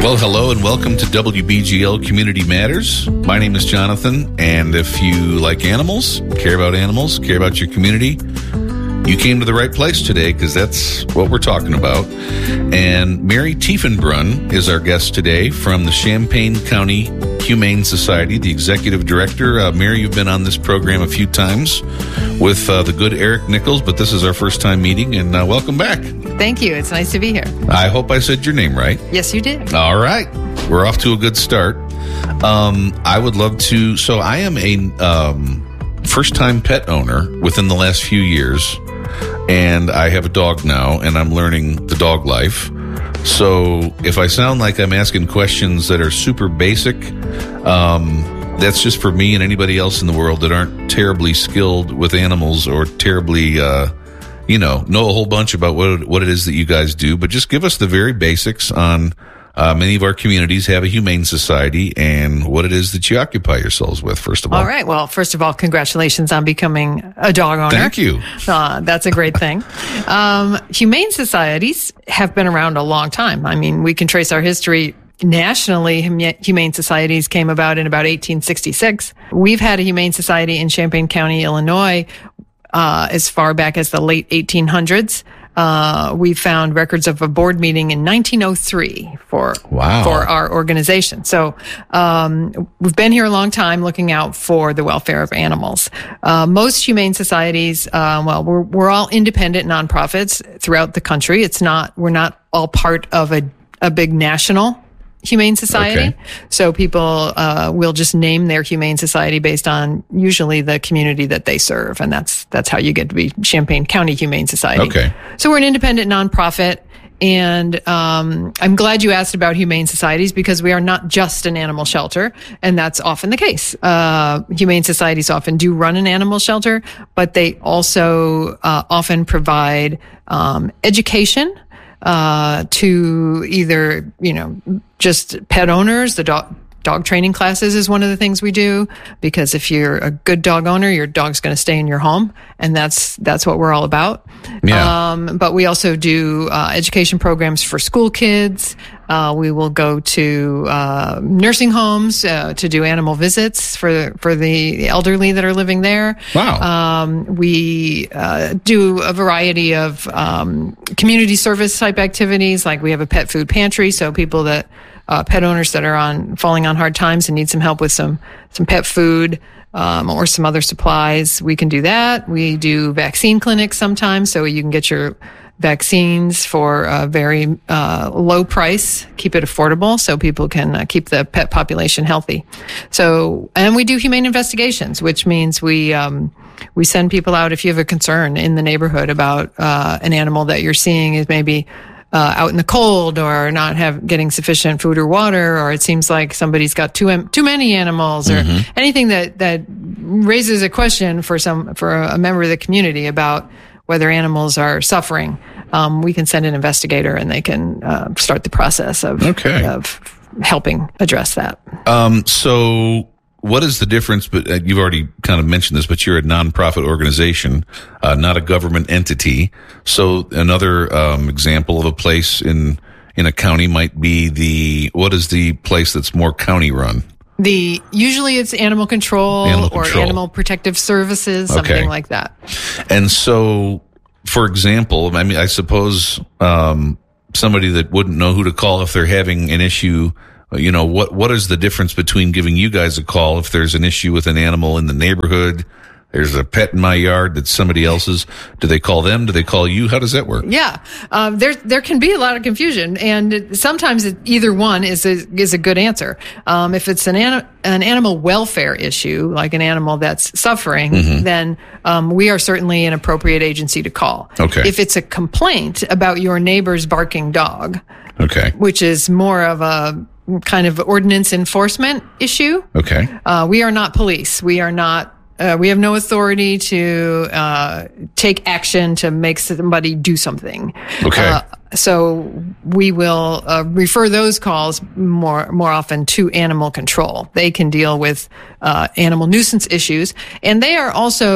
Well, hello and welcome to WBGL Community Matters. My name is Jonathan, and if you like animals, care about your community, you came to the right place today because that's what we're talking about. And Mary Tiefenbrunn is our guest today from the Champaign County Humane Society, the executive director. Mary, you've been on this program a few times with the good Eric Nichols, but this is our first time meeting, and welcome back. Thank you. It's nice to be here. I hope I said your name right. Yes, you did. All right. We're off to a good start. I would love to. So I am a first-time pet owner within the last few years, and I have a dog now, and I'm learning the dog life. So if I sound like I'm asking questions that are super basic, that's just for me and anybody else in the world that aren't terribly skilled with animals or terribly, know a whole bunch about what it is that you guys do. But just give us the very basics on many of our communities have a humane society and what it is that you occupy yourselves with, first of all. All right. Well, first of all, congratulations on becoming a dog owner. Thank you. That's a great thing. Humane societies have been around a long time. I mean, we can trace our history. Nationally, humane societies came about in about 1866. We've had a humane society in Champaign County, Illinois, as far back as the late 1800s. We found records of a board meeting in 1903 for our organization. So, we've been here a long time looking out for the welfare of animals. Most humane societies, we're all independent nonprofits throughout the country. We're not all part of a big national humane society. Okay. So people will just name their humane society based on usually the community that they serve, and that's how you get to be Champaign County Humane Society. Okay. So we're an independent nonprofit, and I'm glad you asked about humane societies because we are not just an animal shelter, and that's often the case. Humane societies often do run an animal shelter, but they also often provide education to either, just pet owners. The dog training classes is one of the things we do, because if you're a good dog owner, your dog's going to stay in your home, and that's what we're all about. Yeah. But we also do education programs for school kids. We will go to nursing homes to do animal visits for the elderly that are living there. Wow. We do a variety of community service type activities, like we have a pet food pantry, so people that pet owners that are falling on hard times and need some help with some pet food or some other supplies, we can do that. We do vaccine clinics sometimes, so you can get your vaccines for a very low price, keep it affordable so people can keep the pet population healthy. So, and we do humane investigations, which means we send people out if you have a concern in the neighborhood about an animal that you're seeing is maybe out in the cold or not getting sufficient food or water, or it seems like somebody's got too many animals, or anything that raises a question for a member of the community about whether animals are suffering. We can send an investigator and they can start the process of helping address that. So what is the difference? But you've already kind of mentioned this, but you're a nonprofit organization, not a government entity. So another example of a place in a county might be what is the place that's more county run? Usually it's animal control or animal protective services, something like that. And so, for example, I mean, I suppose somebody that wouldn't know who to call if they're having an issue. What is the difference between giving you guys a call if there's an issue with an animal in the neighborhood? There's a pet in my yard that's somebody else's. Do they call them? Do they call you? How does that work? Yeah. There can be a lot of confusion, and sometimes either one is a good answer. If it's an animal welfare issue, like an animal that's suffering, then we are certainly an appropriate agency to call. Okay. If it's a complaint about your neighbor's barking dog, which is more of a kind of ordinance enforcement issue. Okay. We are not police. We are not. We have no authority to take action to make somebody do something. Okay. So we will refer those calls more often to animal control. They can deal with animal nuisance issues, and they are also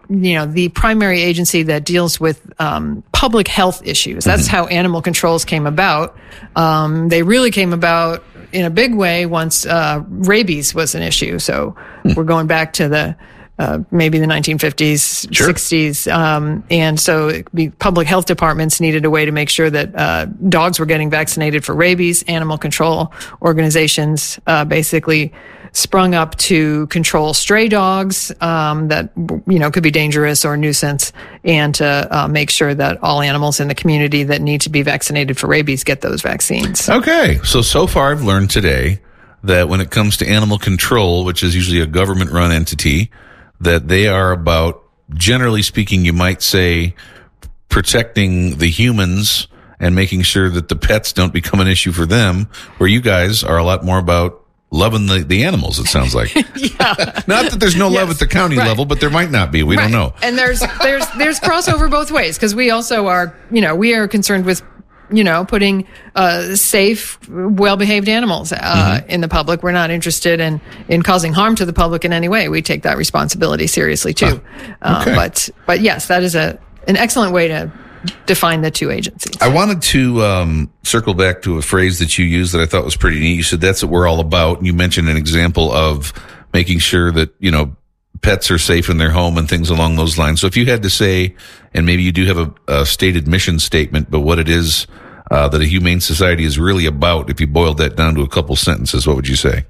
the primary agency that deals with public health issues. That's how animal controls came about. They really came about in a big way once rabies was an issue. So we're going back to the maybe the 1950s, Sure. 60s. And so the public health departments needed a way to make sure that dogs were getting vaccinated for rabies. Animal control organizations basically sprung up to control stray dogs that could be dangerous or a nuisance, and to make sure that all animals in the community that need to be vaccinated for rabies get those vaccines. Okay. So far I've learned today that when it comes to animal control, which is usually a government-run entity, that they are about, generally speaking, you might say, protecting the humans and making sure that the pets don't become an issue for them, where you guys are a lot more about loving the animals, it sounds like. Yeah. Not that there's no love Yes, at the county right. level, but there might not be. We don't know. And there's crossover both ways, because we also are, we are concerned with, putting safe, well-behaved animals in the public. We're not interested in causing harm to the public in any way. We take that responsibility seriously too. Okay. But yes, that is an excellent way to define the two agencies. I wanted to circle back to a phrase that you used that I thought was pretty neat. You said that's what we're all about. And you mentioned an example of making sure that, pets are safe in their home and things along those lines. So if you had to say, and maybe you do have a stated mission statement, but what it is that a humane society is really about, if you boiled that down to a couple sentences, what would you say?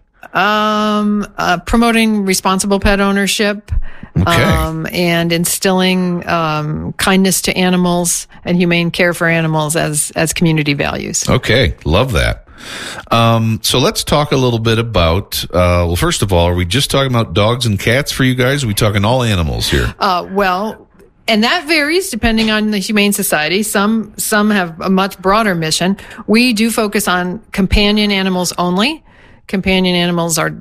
Promoting responsible pet ownership, and instilling kindness to animals and humane care for animals as community values. Okay, love that. So let's talk a little bit about, well, first of all, are we just talking about dogs and cats for you guys? Are we talking all animals here? And that varies depending on the Humane Society. Some have a much broader mission. We do focus on companion animals only. Companion animals are,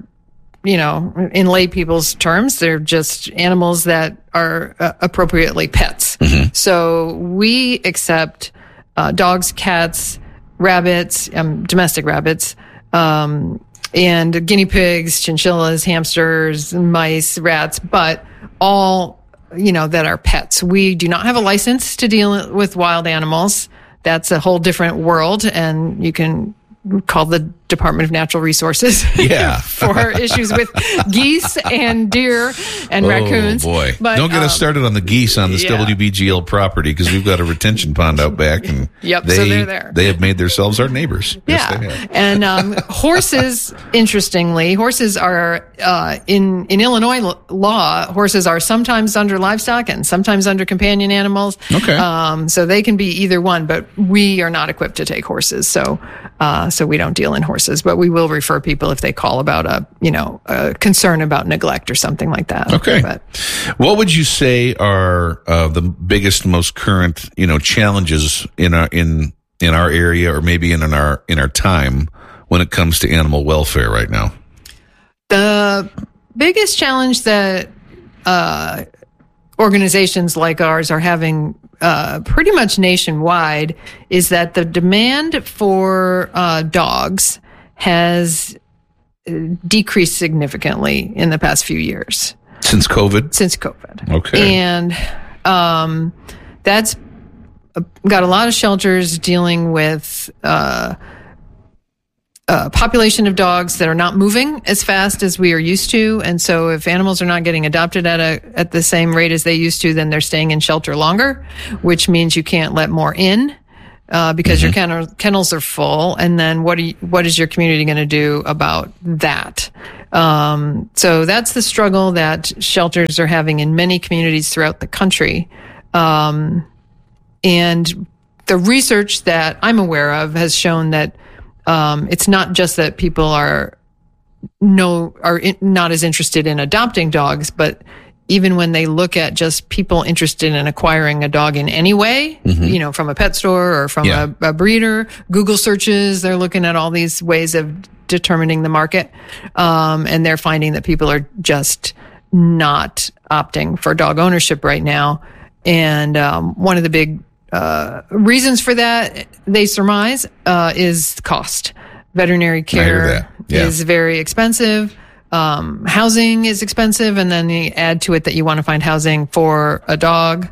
in lay people's terms, they're just animals that are appropriately pets. Mm-hmm. So we accept dogs, cats, rabbits, domestic rabbits, and guinea pigs, chinchillas, hamsters, mice, rats, but all, that are pets. We do not have a license to deal with wild animals. That's a whole different world, and you can call the Department of Natural Resources for issues with geese and deer and raccoons. Oh, boy. But, don't get us started on the geese on this WBGL property, because we've got a retention pond out back, and so they're there. They have made themselves our neighbors. Yeah. Yes, they have. And horses, interestingly, horses are, in Illinois law, horses are sometimes under livestock and sometimes under companion animals. Okay. So they can be either one, but we are not equipped to take horses. So we don't deal in horses, but we will refer people if they call about a concern about neglect or something like that. Okay. But what would you say are the biggest, most current, challenges in our area, or maybe in our time, when it comes to animal welfare right now? The biggest challenge that organizations like ours are having pretty much nationwide is that the demand for dogs has decreased significantly in the past few years. Since COVID? Okay. And that's got a lot of shelters dealing with population of dogs that are not moving as fast as we are used to. And so if animals are not getting adopted at the same rate as they used to, then they're staying in shelter longer, which means you can't let more in. Because your kennels are full, and then what is your community going to do about that? So that's the struggle that shelters are having in many communities throughout the country. And the research that I'm aware of has shown that it's not just that people are not as interested in adopting dogs, but even when they look at just people interested in acquiring a dog in any way, from a pet store or from a breeder, Google searches, they're looking at all these ways of determining the market. And they're finding that people are just not opting for dog ownership right now. And one of the big reasons for that, they surmise, is cost. Veterinary care is very expensive. housing is expensive, and then you add to it that you want to find housing for a dog.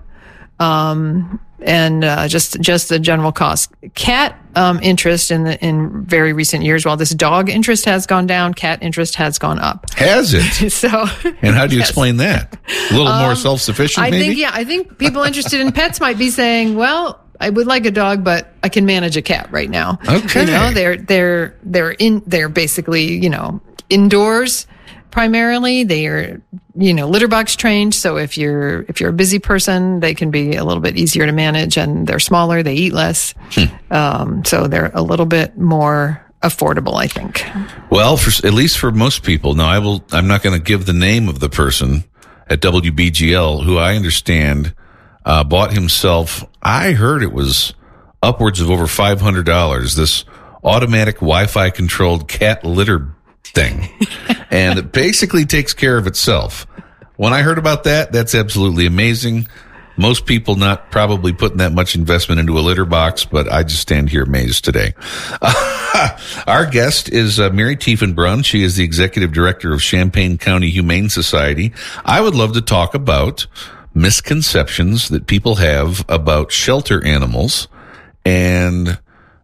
And just the general cost. Cat interest in very recent years, while this dog interest has gone down, cat interest has gone up. Has it? So, and how do you explain that? A little more self-sufficient, maybe? I think people interested in pets might be saying, well, I would like a dog, but I can manage a cat right now. Okay. They're basically, indoors. Primarily, they are, litter box trained. So if you're a busy person, they can be a little bit easier to manage, and they're smaller. They eat less. So they're a little bit more affordable, I think. Well, at least for most people. Now, I'm not going to give the name of the person at WBGL who I understand bought himself. I heard it was upwards of over $500. This automatic Wi-Fi controlled cat litter thing, and it basically takes care of itself. When I heard about that, that's absolutely amazing. Most people not probably putting that much investment into a litter box, but I just stand here amazed today. Our guest is Mary Tiefenbrunn. She is the executive director of Champaign County Humane Society. I would love to talk about misconceptions that people have about shelter animals, and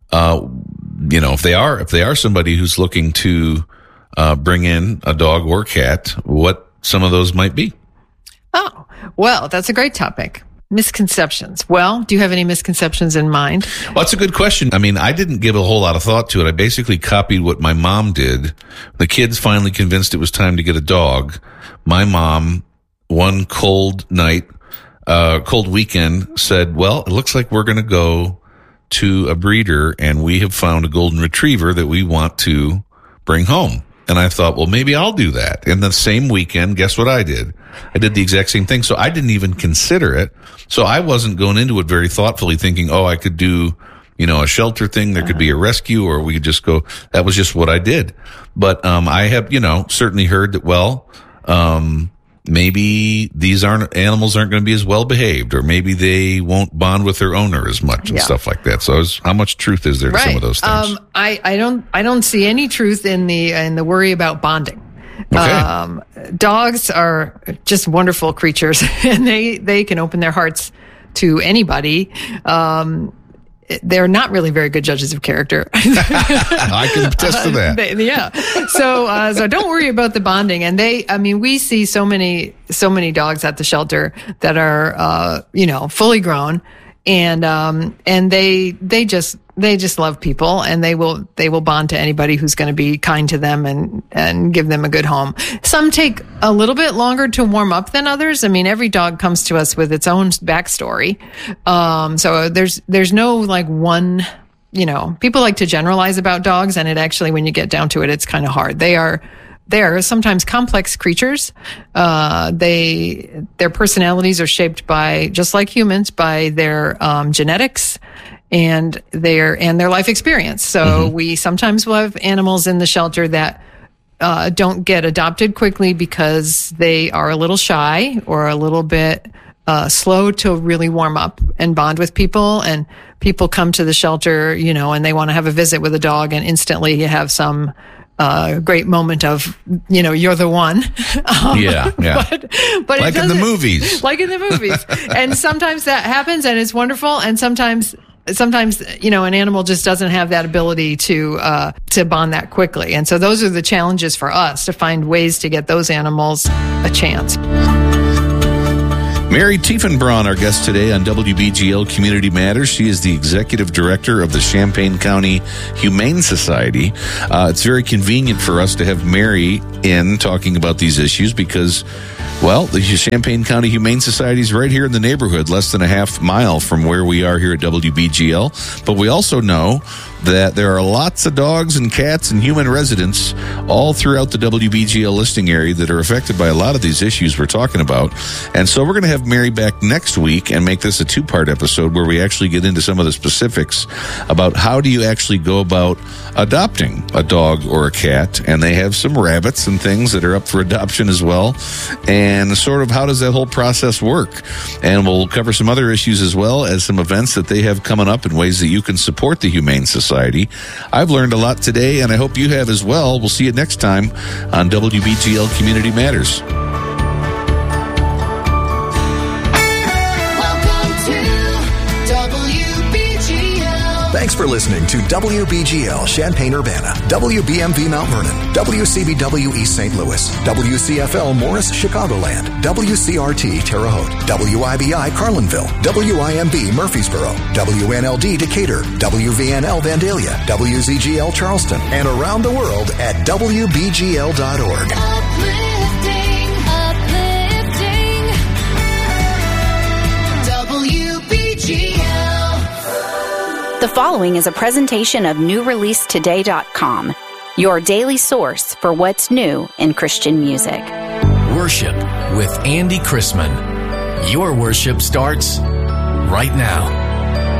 if they are somebody who's looking to bring in a dog or cat, what some of those might be. Oh, well, that's a great topic. Misconceptions. Well, do you have any misconceptions in mind? Well, that's a good question. I mean, I didn't give a whole lot of thought to it. I basically copied what my mom did. The kids finally convinced it was time to get a dog. My mom, one cold weekend, said, well, it looks like we're going to go to a breeder, and we have found a golden retriever that we want to bring home. And I thought, well, maybe I'll do that. And the same weekend, guess what I did? I did the exact same thing. So I didn't even consider it. So I wasn't going into it very thoughtfully thinking, I could do, a shelter thing. There could be a rescue, or we could just go. That was just what I did. But I have, certainly heard that, maybe these animals aren't going to be as well behaved, or maybe they won't bond with their owner as much and stuff like that. So how much truth is there to some of those things? I don't see any truth in the worry about bonding. Okay. Dogs are just wonderful creatures, and they can open their hearts to anybody. They're not really very good judges of character. I can attest to that. So don't worry about the bonding. And we see so many dogs at the shelter that are, fully grown, and they just love people, and they will bond to anybody who's going to be kind to them and give them a good home. Some take a little bit longer to warm up than others. I mean, every dog comes to us with its own backstory. So there's no one, people like to generalize about dogs, and it actually, when you get down to it, it's kind of hard. They are sometimes complex creatures. Their personalities are shaped by, just like humans, by their genetics and their life experience. So we sometimes will have animals in the shelter that don't get adopted quickly because they are a little shy or a little bit slow to really warm up and bond with people. And people come to the shelter, and they want to have a visit with a dog, and instantly you have some great moment of, you're the one. Yeah. But like in the movies. Like in the movies. And sometimes that happens, and it's wonderful. And sometimes, an animal just doesn't have that ability to bond that quickly. And so those are the challenges for us, to find ways to get those animals a chance. Mary Tiefenbrunn, our guest today on WBGL Community Matters. She is the executive director of the Champaign County Humane Society. It's very convenient for us to have Mary in talking about these issues because, the Champaign County Humane Society is right here in the neighborhood, less than a half mile from where we are here at WBGL. But we also know that there are lots of dogs and cats and human residents all throughout the WBGL listing area that are affected by a lot of these issues we're talking about. And so we're going to have Mary back next week and make this a two-part episode where we actually get into some of the specifics about how do you actually go about adopting a dog or a cat. And they have some rabbits and things that are up for adoption as well. And sort of how does that whole process work? And we'll cover some other issues as well as some events that they have coming up and ways that you can support the Humane Society. Society. I've learned a lot today, and I hope you have as well. We'll see you next time on WBGL Community Matters. Thanks for listening to WBGL Champaign-Urbana, WBMV Mount Vernon, WCBW East St. Louis, WCFL Morris Chicagoland, WCRT Terre Haute, WIBI Carlinville, WIMB Murfreesboro, WNLD Decatur, WVNL Vandalia, WZGL Charleston, and around the world at WBGL.org. The following is a presentation of NewReleaseToday.com, your daily source for what's new in Christian music. Worship with Andy Chrisman. Your worship starts right now.